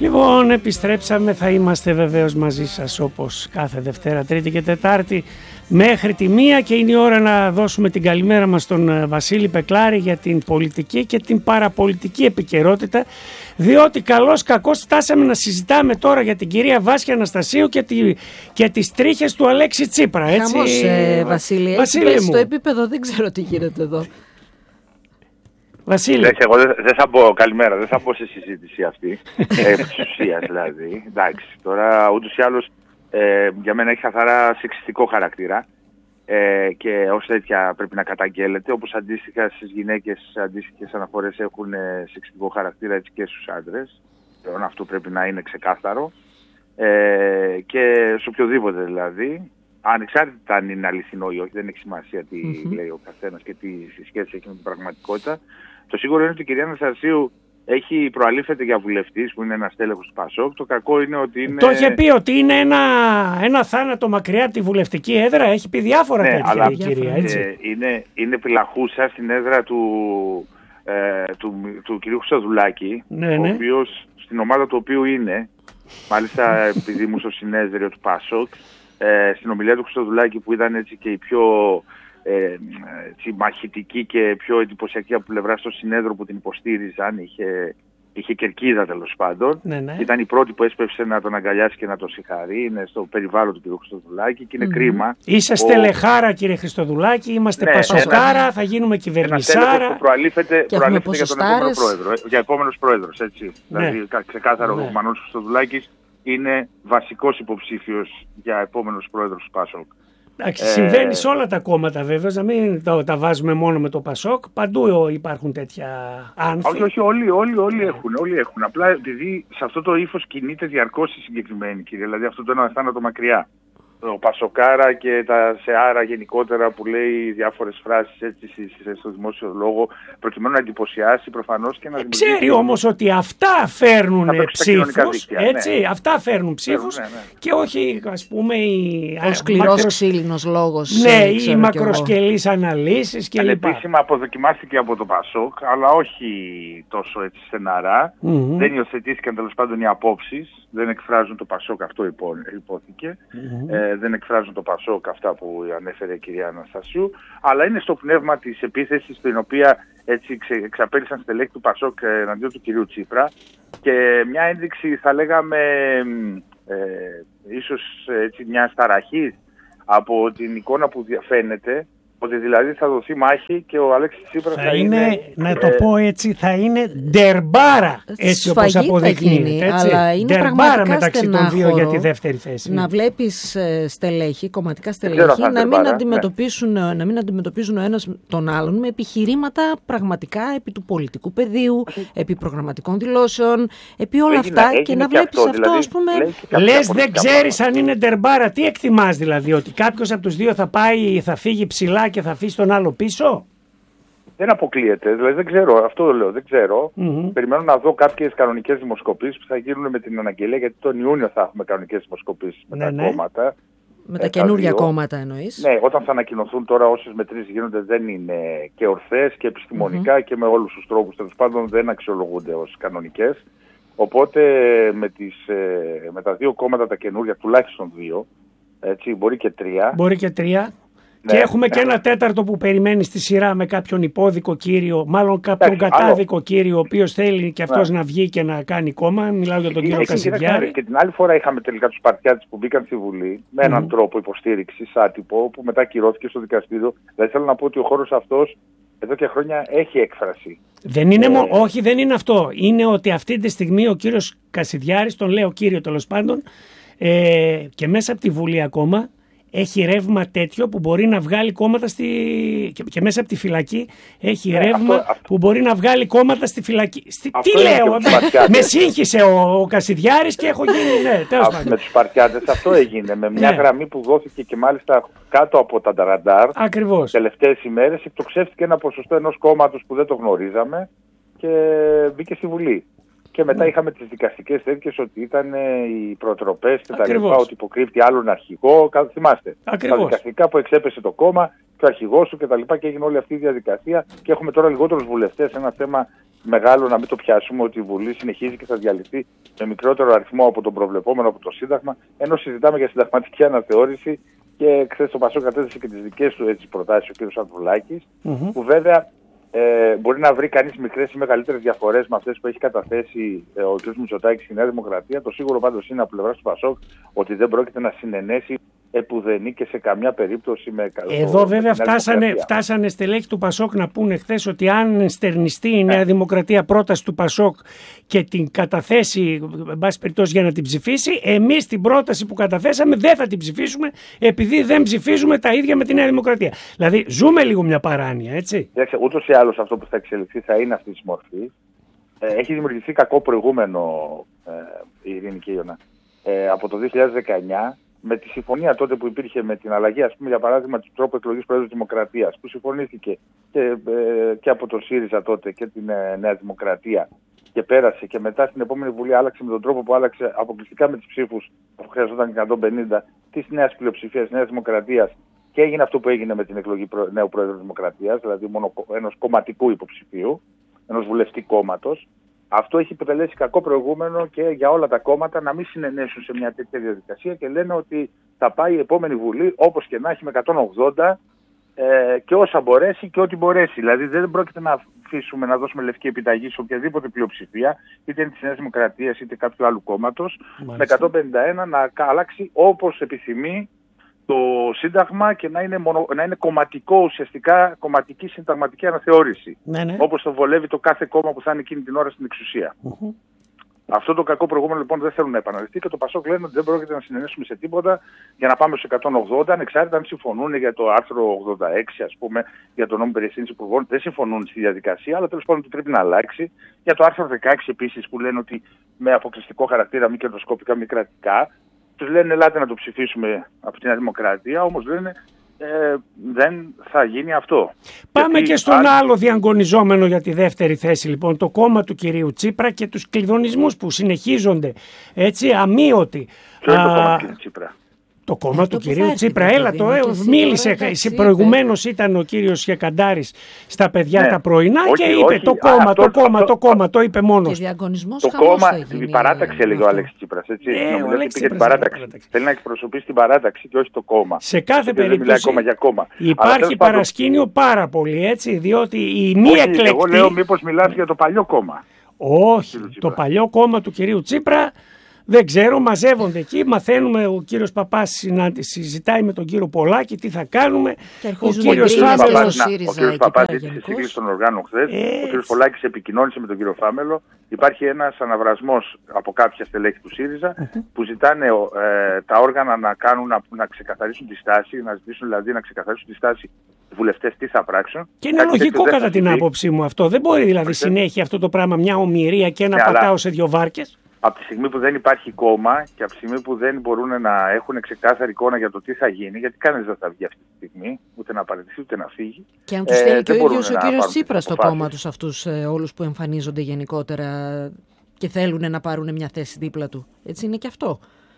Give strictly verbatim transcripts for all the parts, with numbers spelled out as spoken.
Λοιπόν, επιστρέψαμε, θα είμαστε βεβαίως μαζί σας όπως κάθε Δευτέρα, Τρίτη και Τετάρτη μέχρι τη μία, και είναι η ώρα να δώσουμε την καλημέρα μας στον Βασίλη Πεκλάρη για την πολιτική και την παραπολιτική επικαιρότητα, διότι καλώς κακώς φτάσαμε να συζητάμε τώρα για την κυρία Βάσια Αναστασίου και, τη, και τις τρίχες του Αλέξη Τσίπρα, έτσι. Χαμός, ε, Βασίλη, Βασίλη έτσι, μου. στο επίπεδο δεν ξέρω τι γίνεται εδώ. Βασίλη. Λες, εγώ δεν δε θα μπω, καλημέρα, δεν θα μπω σε συζήτηση αυτή, ε, της ουσίας δηλαδή. Εντάξει, τώρα ούτως ή άλλως ε, για μένα έχει καθαρά σεξιστικό χαρακτήρα ε, και ως τέτοια πρέπει να καταγγέλλεται, όπως αντίστοιχα στις γυναίκες αντίστοιχες αναφορές έχουν ε, σεξιστικό χαρακτήρα, έτσι και στους άντρες. Ε, αυτό πρέπει να είναι ξεκάθαρο ε, και σε οποιοδήποτε δηλαδή. Ανεξάρτητα αν είναι αληθινό ή όχι, δεν έχει σημασία τι mm-hmm. λέει ο καθένας και τι σχέση έχει με την πραγματικότητα. Το σίγουρο είναι ότι η κυρία Αναστασίου έχει προαλήφεται για βουλευτής, που είναι ένας τέλεχος του ΠΑΣΟΚ. Το κακό είναι ότι είναι... Το είχε πει ότι είναι ένα, ένα θάνατο μακριά από τη βουλευτική έδρα. Έχει πει διάφορα ναι, τέτοια αλλά η κυρία, έτσι. Ε, είναι, είναι πυλαχούσα στην έδρα του, ε, του, του, του κυρίου Χρυστοδουλάκη, ναι, ναι. ο οποίος, στην ομάδα του οποίου είναι, μάλιστα επειδή ήμουν στο συνέδριο του ΠΑΣΟΚ, ε, στην ομιλία του Χρυστοδουλάκη που ήταν έτσι και η πιο... Ε, έτσι, μαχητική και πιο εντυπωσιακή από πλευρά στο συνέδριο που την υποστήριζαν, είχε, είχε κερκίδα τέλος πάντων. Ναι, ναι. Ήταν η πρώτη που έσπευσε να τον αγκαλιάσει και να τον συγχαρεί. Είναι στο περιβάλλον του κ. Χρυστοδουλάκη και είναι mm-hmm. κρίμα. Είσαι ο... στελεχάρα, κύριε Χρυστοδουλάκη, είμαστε ναι, πασοκάρα, ένα, θα γίνουμε κυβερνησάρα. Που προαλήφεται, και προαλήφεται για τον επόμενο πρόεδρο. Για επόμενος πρόεδρος, έτσι. Ναι. Δηλαδή, ξεκάθαρο, ναι. Ο Μανώλης Χρυστοδουλάκης είναι βασικός υποψήφιος για επόμενος πρόεδρος του ΠΑΣΟΚ. Εντάξει, συμβαίνει σε όλα τα κόμματα βέβαια, να μην τα, τα βάζουμε μόνο με το ΠΑΣΟΚ. Παντού υπάρχουν τέτοια άνθη. Όχι, όχι, όλοι, όλοι, όλοι έχουν, όλοι έχουν. Απλά επειδή σε αυτό το ύφος κινείται διαρκώς η συγκεκριμένη κυρία, δηλαδή αυτό το ένα θάνατο μακριά. Ο Πασοκάρα και τα ΣΕΑΡΑ γενικότερα που λέει διάφορες φράσεις έτσι στο δημόσιο λόγο, προκειμένου να εντυπωσιάσει προφανώς και να δημιουργήσει... Ξέρει όμως ότι αυτά φέρνουν ψήφους, έτσι, ναι. αυτά φέρνουν ψήφους, ναι, ναι. Και όχι ας πούμε οι... Ο σκληρός μακρο... ξύλινος λόγος. Ναι, οι μακροσκελείς αναλύσεις και λοιπά. Επίσημα αποδοκιμάστηκε από το ΠΑΣΟΚ, αλλά όχι τόσο έτσι στεναρά. Mm-hmm. Δεν υιοθετήθηκαν τέλος πάντων οι απόψεις, δεν εκφράζουν το ΠΑΣΟΚ, αυτό υπό, υπόθηκε. Mm-hmm. Ε, δεν εκφράζουν το ΠΑΣΟΚ αυτά που ανέφερε η κυρία Αναστασίου, αλλά είναι στο πνεύμα της επίθεσης την οποία έτσι εξαπέλυσαν στελέχη του ΠΑΣΟΚ εναντίον του κυρίου Τσίπρα, και μια ένδειξη θα λέγαμε ε, ίσως έτσι μια ταραχής από την εικόνα που φαίνεται, ότι δηλαδή θα δοθεί μάχη και ο Αλέξης Τσίπρας θα, θα είναι, είναι... Να ε, το πω έτσι, θα είναι ντερμπάρα, έτσι όπως αποδεικνύεται. Αλλά είναι ντερμπάρα μεταξύ των δύο για τη δεύτερη θέση. Να βλέπεις στελέχη, κομματικά στελέχη, να, να, μην αντιμετωπίσουν, ναι. να μην αντιμετωπίζουν ο ένας τον άλλον με επιχειρήματα πραγματικά επί του πολιτικού πεδίου, επί προγραμματικών δηλώσεων, επί όλα έγινε, αυτά έγινε και να βλέπεις αυτό, δηλαδή, ας πούμε... Λες δεν ξέρεις αν είναι ντερμπάρα, τι εκτιμάς δηλαδή, ότι κάποιος από τους δύο θα πάει, θα φύγει ψηλά και θα αφήσει τον άλλο πίσω? Δεν αποκλείεται, δηλαδή δεν ξέρω, αυτό το λέω, δεν ξέρω. Mm-hmm. Περιμένω να δω κάποιες κανονικές δημοσκοπήσεις που θα γίνουν με την αναγγελία, γιατί τον Ιούνιο θα έχουμε κανονικές δημοσκοπήσεις με ναι, τα ναι. κόμματα. Με τα καινούργια κόμματα εννοείς? Ναι, όταν θα ανακοινωθούν τώρα όσες μετρήσεις γίνονται δεν είναι και ορθές και επιστημονικά mm-hmm. και με όλους τους τρόπους, τέλος πάντων δεν αξιολογούνται ως κανονικές. Οπότε με, τις, με τα δύο κόμματα τα καινούργια, τουλάχιστον δύο, έτσι, μπορεί και τρία. Μπορεί και τρία. Και ναι, έχουμε ναι. και ένα τέταρτο που περιμένει στη σειρά με κάποιον υπόδικο κύριο, μάλλον κάποιον ναι, κατάδικο άλλο. κύριο, ο οποίος θέλει και αυτός ναι. να βγει και να κάνει κόμμα. Μιλάω για τον κύριο και, Κασιδιάρη. Και την άλλη φορά είχαμε τελικά τους Σπαρτιάτες που μπήκαν στη Βουλή με έναν mm. τρόπο υποστήριξης άτυπο, που μετά κυρώθηκε στο δικαστήριο. Δηλαδή θέλω να πω ότι ο χώρος αυτός εδώ και χρόνια έχει έκφραση. Δεν είναι ε... μο... Όχι, δεν είναι αυτό. Είναι ότι αυτή τη στιγμή ο κύριος Κασιδιάρης, τον λέω κύριο τέλος πάντων, ε, και μέσα από τη Βουλή ακόμα, έχει ρεύμα τέτοιο που μπορεί να βγάλει κόμματα στη... και μέσα από τη φυλακή έχει ναι, ρεύμα αυτό, αυτό. που μπορεί να βγάλει κόμματα στη φυλακή. Στη... Τι λέω, με σύγχυσε ο, ο Κασιδιάρης και έχω γίνει, ναι, τέλος πάντων. Με τους Σπαρτιάτες αυτό έγινε, με μια ναι. γραμμή που δόθηκε και μάλιστα κάτω από τα ραντάρ. Ακριβώς. Τελευταίες ημέρες εκτοξεύτηκε ένα ποσοστό ενός κόμματος που δεν το γνωρίζαμε και μπήκε στη Βουλή. Και μετά είχαμε τις δικαστικές τέτοιες ότι ήταν οι προτροπές και τα λοιπά, ότι υποκρύπτει άλλον αρχηγό. Θυμάστε. Ακριβώς. Τα δικαστικά που εξέπεσε το κόμμα και ο αρχηγός σου και τα λοιπά, και έγινε όλη αυτή η διαδικασία. Και έχουμε τώρα λιγότερους βουλευτές, ένα θέμα μεγάλο να μην το πιάσουμε ότι η Βουλή συνεχίζει και θα διαλυθεί με μικρότερο αριθμό από τον προβλεπόμενο από το Σύνταγμα, ενώ συζητάμε για συνταγματική αναθεώρηση και χθες το Πασόκ κατέθεσε και τις δικές του έτσι, προτάσεις ο κ. Αρβουλάκης, mm-hmm. που βέβαια ε, μπορεί να βρει κανείς μικρές ή μεγαλύτερες διαφορές με αυτές που έχει καταθέσει ε, ο κ. Μητσοτάκης στη Νέα Δημοκρατία. Το σίγουρο πάντως είναι από πλευράς του Πασόκ ότι δεν πρόκειται να συνενέσει επουδενή και σε καμιά περίπτωση με καλό. Εδώ βέβαια φτάσανε, φτάσανε στελέχη του Πασόκ να πούνε χθες ότι αν στερνιστεί η Νέα Δημοκρατία πρόταση του Πασόκ και την καταθέσει, εν πάση περιπτώσει, για να την ψηφίσει, εμείς την πρόταση που καταθέσαμε δεν θα την ψηφίσουμε επειδή δεν ψηφίζουμε τα ίδια με τη Νέα Δημοκρατία. Δηλαδή ζούμε λίγο μια παράνοια, έτσι. Ούτως ή άλλως αυτό που θα εξελιχθεί θα είναι αυτή τη μορφή. Ε, έχει δημιουργηθεί κακό προηγούμενο, ε, η Ειρήνη και η Ιωνα, ε, από το δύο χιλιάδες δεκαεννιά. Με τη συμφωνία τότε που υπήρχε με την αλλαγή, ας πούμε, για παράδειγμα, του τρόπου εκλογής Προέδρου της Δημοκρατίας, που συμφωνήθηκε και, ε, και από τον ΣΥΡΙΖΑ τότε και την ε, Νέα Δημοκρατία και πέρασε και μετά στην επόμενη Βουλή άλλαξε με τον τρόπο που άλλαξε αποκλειστικά με τις ψήφους που χρειαζόταν εκατόν πενήντα της νέας πλειοψηφίας της Νέας Δημοκρατίας και έγινε αυτό που έγινε με την εκλογή προ... νέου Προέδρου της Δημοκρατίας, δηλαδή μόνο ενός κομματικού υποψηφίου, ενός βουλευτή κόμματος. Αυτό έχει επιτελέσει κακό προηγούμενο και για όλα τα κόμματα να μην συνενέσουν σε μια τέτοια διαδικασία και λένε ότι θα πάει η επόμενη Βουλή όπως και να έχει με εκατόν ογδόντα ε, και όσα μπορέσει και ό,τι μπορέσει. Δηλαδή δεν πρόκειται να αφήσουμε να δώσουμε λευκή επιταγή σε οποιαδήποτε πλειοψηφία, είτε είναι της Νέας Δημοκρατίας είτε κάποιου άλλου κόμματος, με εκατόν πενήντα ένα να αλλάξει όπως επιθυμεί το Σύνταγμα και να είναι, μονο, να είναι κομματικό, ουσιαστικά κομματική συνταγματική αναθεώρηση. Ναι, ναι. Όπως το βολεύει το κάθε κόμμα που θα είναι εκείνη την ώρα στην εξουσία. Uh-huh. Αυτό το κακό προηγούμενο λοιπόν δεν θέλουν να επαναληφθεί και το Πασόκ λένε ότι δεν πρόκειται να συνενέσουμε σε τίποτα για να πάμε στους εκατόν ογδόντα, ανεξάρτητα αν συμφωνούν για το άρθρο ογδόντα έξι, ας πούμε, για το νόμο περί ευθύνης υπουργών. Δεν συμφωνούν στη διαδικασία, αλλά τέλος πάντων ότι πρέπει να αλλάξει. Για το άρθρο δεκαέξι επίσης που λένε ότι με αποκλειστικό χαρακτήρα μη κερδοσκοπικά, μη κρατικά. Τους λένε ελάτε να το ψηφίσουμε από την Νέα Δημοκρατία, όμως λένε ε, δεν θα γίνει αυτό. Πάμε Γιατί και στον αν... άλλο διαγωνιζόμενο για τη δεύτερη θέση, λοιπόν, το κόμμα του κυρίου Τσίπρα και τους κλειδονισμούς που συνεχίζονται έτσι αμείωτοι. Ποιο είναι το κόμμα του κυρίου Τσίπρα? Το κόμμα αυτό του κυρίου Τσίπρα, έλα το, ε, μίλησε, προηγουμένως ήταν ο κύριος Γεκαντάρης στα παιδιά ναι, τα πρωινά όχι, και είπε όχι, το κόμμα, αυτό, το κόμμα, αυτό, το κόμμα, το είπε μόνος. Και διαγωνισμός το κόμμα, η παράταξη έλεγε ο Αλέξης Τσίπρας, έτσι. Ε, ο Αλέξης Τσίπρας, την παράταξη. παράταξη. Θέλει να εκπροσωπήσει την παράταξη και όχι το κόμμα. Σε κάθε περίπτωση δεν μιλάει κόμμα για κόμμα. Υπάρχει παρασκήνιο πάρα πολύ, έτσι, διότι η μη εκλεκτή... Εγώ λέω μήπως μιλάς για το παλιό κόμμα. Όχι, το παλιό κόμμα του κυρίου Τσίπρα. Δεν ξέρω, μαζεύονται εκεί, μαθαίνουμε, ο κύριος Παπάς συζητάει με τον κύριο Πολάκη τι θα κάνουμε. Ο κύριος Φάμελος, ο κύριος Παπάς ζήτησε σύγκληση των οργάνων χθες, ο κύριος Πολάκης επικοινώνησε με τον κύριο Φάμελο. Υπάρχει ένας αναβρασμός από κάποια στελέχη του ΣΥΡΙΖΑ uh-huh. που ζητάνε ε, τα όργανα να, κάνουν, να, να ξεκαθαρίσουν τη στάση, να ζητήσουν δηλαδή να ξεκαθαρίσουν τη στάση οι βουλευτές τι θα πράξουν. Και είναι κάτι λογικό κατά την άποψή μου αυτό. Δεν μπορεί δηλαδή συνέχεια αυτό το πράγμα μια ομοιρία και ένα ναι, πατάω αλλά... σε δύο βάρκες. Από τη στιγμή που δεν υπάρχει κόμμα και από τη στιγμή που δεν μπορούν να έχουν ξεκάθαρη εικόνα για το τι θα γίνει, γιατί κανένας δεν θα βγει αυτή τη στιγμή, ούτε να παραιτηθεί ούτε να φύγει. Και αν τους θέλει ε, και ο ίδιος ο κύριος Τσίπρας στο κόμμα τους αυτούς ε, όλους που εμφανίζονται γενικότερα και θέλουν να πάρουν μια θέση δίπλα του. Έτσι είναι και αυτό.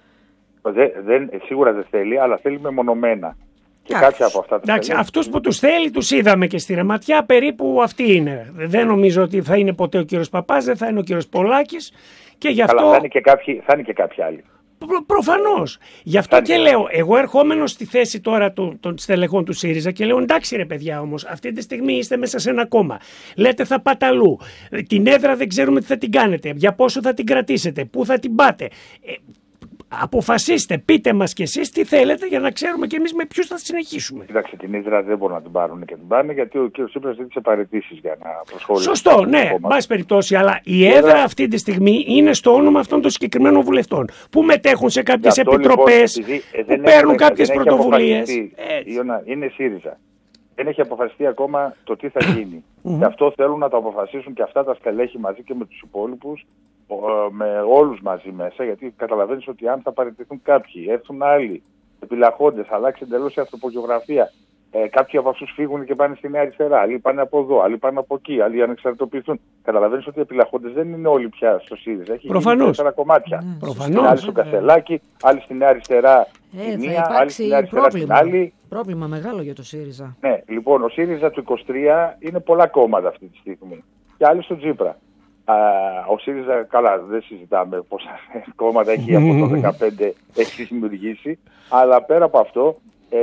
Δεν, δεν, σίγουρα δεν θέλει, αλλά θέλει μεμονωμένα. Και κάποια από αυτά Εντάξει, αυτούς που τους θέλει τους είδαμε και στη Ρεματιά, περίπου αυτοί είναι. Δεν νομίζω ότι θα είναι ποτέ ο κύριος Παπάς, δεν θα είναι ο κύριος Πολάκης. Και γι' αυτό... Αλλά θα είναι και κάποιοι, θα είναι και κάποιοι άλλοι. Προ, προφανώς. Γι' αυτό θα και είναι. Λέω, εγώ ερχόμενος στη θέση τώρα των, των στελεχών του ΣΥΡΙΖΑ και λέω εντάξει ρε παιδιά όμως, αυτή τη στιγμή είστε μέσα σε ένα κόμμα. Λέτε θα πάτε αλλού. Την έδρα δεν ξέρουμε τι θα την κάνετε. Για πόσο θα την κρατήσετε. Πού θα την πάτε. Ε, Αποφασίστε, πείτε μας κι εσείς τι θέλετε για να ξέρουμε κι εμείς με ποιους θα συνεχίσουμε. Κοιτάξτε, την Ύδρα δεν μπορούν να την πάρουν και την πάνε γιατί ο κ. Τσίπρας ζήτησε παραιτήσεις για να προσχωρήσει. Σωστό, ναι, μπας περιπτώσει, αλλά η έδρα έδρα αυτή τη στιγμή είναι στο όνομα αυτών των συγκεκριμένων βουλευτών που μετέχουν σε κάποιες επιτροπές, λοιπόν, που ε, παίρνουν κάποιες πρωτοβουλίες. Είναι ΣΥΡΙΖΑ. Δεν έχει αποφασιστεί ακόμα το τι θα γίνει. Και αυτό θέλουν να το αποφασίσουν και αυτά τα στελέχη μαζί και με τους υπόλοιπους, με όλους μαζί μέσα, γιατί καταλαβαίνεις ότι αν θα παραιτηθούν κάποιοι, έρθουν άλλοι, επιλαχόντες, αλλάξει εντελώς η ανθρωπογεωγραφία. Ε, κάποιοι από αυτούς φύγουν και πάνε στη Νέα Αριστερά, άλλοι πάνε από εδώ, άλλοι πάνε από εκεί, άλλοι ανεξαρτητοποιηθούν. Καταλαβαίνεις ότι οι επιλαχόντες δεν είναι όλοι πια στο ΣΥΡΙΖΑ. Έχει γίνει τέσσερα κομμάτια. Mm, προφανώς. Άλλοι στο Κασελάκι, άλλοι στη Νέα Αριστερά, ε, η μία, άλλοι στη Νέα Αριστερά την άλλη. Πρόβλημα μεγάλο για το ΣΥΡΙΖΑ. Ναι, λοιπόν, ο ΣΥΡΙΖΑ του είκοσι τρία είναι πολλά κόμματα αυτή τη στιγμή. και άλλοι στον Τσίπρα. Α, ο ΣΥΡΙΖΑ, καλά, δεν συζητάμε πόσα κόμματα έχει από το δεκαπέντε έχει δημιουργήσει, αλλά πέρα από αυτό ε,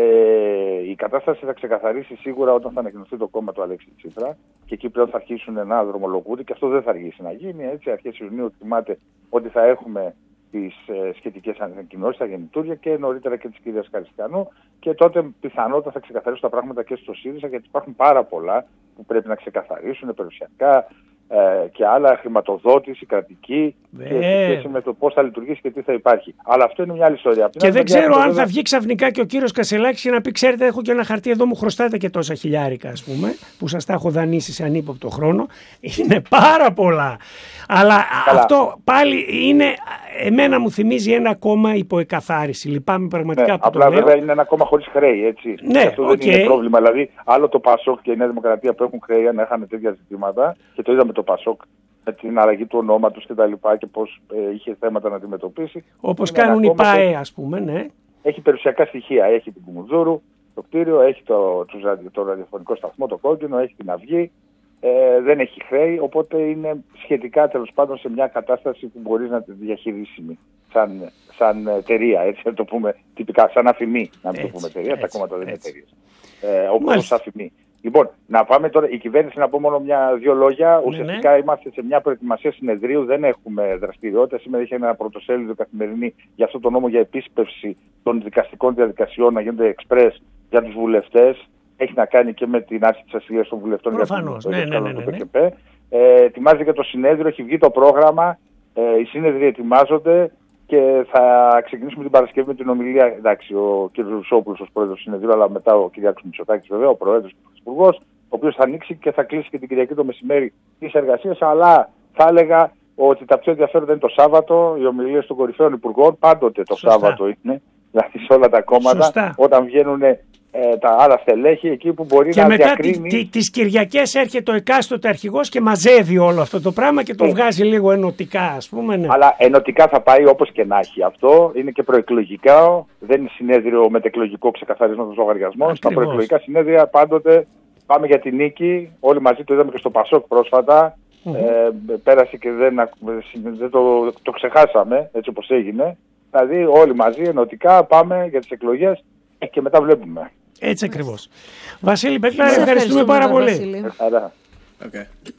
η κατάσταση θα ξεκαθαρίσει σίγουρα όταν θα ανακοινωθεί το κόμμα του Αλέξη Τσίπρα και εκεί πλέον θα αρχίσουν να δρομολογούνται και αυτό δεν θα αργήσει να γίνει. Έτσι, αρχές Ιουνίου εκτιμάται ότι θα έχουμε τις ε, σχετικές ανακοινώσεις, τα γεννητούρια και νωρίτερα και της κυρίας Καριστιανού και τότε πιθανότατα θα ξεκαθαρίσουν τα πράγματα και στο ΣΥΡΙΖΑ γιατί υπάρχουν πάρα πολλά που πρέπει να ξεκαθαρίσουν περιουσιακά ε, και άλλα, χρηματοδότηση, κρατική ε. και σε σχέση με το πώς θα λειτουργήσει και τι θα υπάρχει. Αλλά αυτό είναι μια άλλη ιστορία. Και δεν ξέρω αν βέβαια... θα βγει ξαφνικά και ο κύριος Κασελάκης και να πει: ξέρετε, έχω και ένα χαρτί εδώ, μου χρωστάτε και τόσα χιλιάρικα, ας πούμε, που σας τα έχω δανείσει σε ανύποπτο χρόνο. Είναι πάρα πολλά. Αλλά καλά, αυτό πάλι είναι, εμένα μου θυμίζει ένα κόμμα υποεκαθάριση. Λυπάμαι πραγματικά ναι, που απλά το λέω. Βέβαια είναι ένα κόμμα χωρίς χρέη, έτσι. Ναι, αυτό okay. δεν είναι πρόβλημα. Δηλαδή, άλλο το Πασόκ και η Νέα Δημοκρατία που έχουν χρέη να είχαν τέτοια ζητήματα και το είδαμε το Πασόκ με την αλλαγή του ονόματος και τα λοιπά και πώς ε, είχε θέματα να αντιμετωπίσει. Όπως κάνουν οι ΠΑΕ, ας πούμε, ναι. Έχει περιουσιακά στοιχεία. Έχει την Κουμουνδούρου, το κτίριο, έχει το, το, το ραδιοφωνικό σταθμό, το κόκκινο, έχει την Αυγή. Ε, δεν έχει χρέη, οπότε είναι σχετικά τέλος πάντων σε μια κατάσταση που μπορείς να τη διαχειρίσιμη σαν, σαν εταιρεία, έτσι να το πούμε τυπικά, σαν αφημί, να μην έτσι, το πούμε εταιρεία, έτσι, τα κόμματα δεν είναι εταιρείες. Ε, όπως αφημί. Λοιπόν, να πάμε τώρα, η κυβέρνηση, να πω μόνο μια-δύο λόγια. Ουσιαστικά ναι. είμαστε σε μια προετοιμασία συνεδρίου, δεν έχουμε δραστηριότητα. Σήμερα είχε ένα πρωτοσέλιδο καθημερινή για αυτό το νόμο για επίσπευση των δικαστικών διαδικασιών να γίνονται εξπρές για τους βουλευτές. Έχει να κάνει και με την άρση της ασυλίας των βουλευτών Προφανώς, για ναι, το ναι, ναι, ναι, ναι. Ε, ετοιμάζεται και το συνέδριο, έχει βγει το πρόγραμμα, ε, οι σύνεδροι ετοιμάζονται και θα ξεκινήσουμε την Παρασκευή με την ομιλία. Εντάξει, ο κ. Ρουσόπουλος ως πρόεδρος του συνεδρίου, αλλά μετά ο κ. Μητσοτάκης βέβαια, ο πρόεδρος και ο πρωθυπουργός, ο οποίος θα ανοίξει και θα κλείσει και την Κυριακή το μεσημέρι τις εργασίες, αλλά θα έλεγα ότι τα πιο ενδιαφέροντα είναι το Σάββατο, οι ομιλίες των κορυφαίων υπουργών, πάντοτε το Σωστά. Σάββατο είναι, δηλαδή σε όλα τα κόμματα, Σωστά. όταν βγαίνουν Ε, τα άλλα στελέχη εκεί που μπορεί και να μετά διακρίνει. Και τις Κυριακές έρχεται ο εκάστοτε αρχηγός και μαζεύει όλο αυτό το πράγμα και το ναι. βγάζει λίγο ενωτικά, ας πούμε. Ναι. Αλλά ενωτικά θα πάει όπως και να έχει. Αυτό είναι και προεκλογικά, δεν είναι συνέδριο μετεκλογικό ξεκαθαρισμό των λογαριασμών. Στα προεκλογικά συνέδρια πάντοτε πάμε για την νίκη. Όλοι μαζί το είδαμε και στο Πασόκ πρόσφατα. Mm-hmm. Ε, πέρασε και δεν, δεν το, το ξεχάσαμε έτσι όπως έγινε. Δηλαδή όλοι μαζί ενωτικά πάμε για τις εκλογές. Και μετά βλέπουμε. Έτσι ακριβώς. Βασίλη Πέκλα, ευχαριστούμε πάρα πολύ. Ευχαριστούμε. Okay.